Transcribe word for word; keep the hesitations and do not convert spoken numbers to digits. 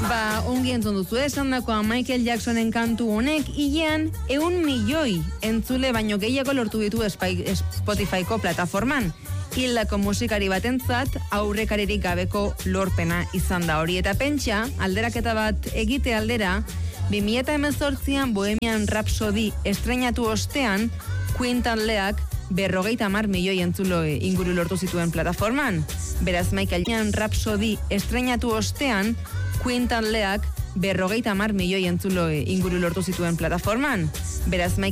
Ba, ongi entzun duzu esan dakoa Michael Jacksonen kantu honek hilean eun milioi entzule baino gehiago lortu ditu Spotifyko plataforman. Hildako musikari batentzat aurrekaririk gabeko lorpena izan da hori. Eta pentsa, alderaketa bat egite aldera, bi mila hemezortzian Bohemian Rhapsody estreinatu ostean, Queen taldeak berrogeita hamar milioi entzulo inguru lortu zituen plataforman. Beraz, Michael Rhapsody estreinatu ostean, Queen taldeak berrogeita hamar milioi entzulo inguru lortu zituen plataforman. Beraz,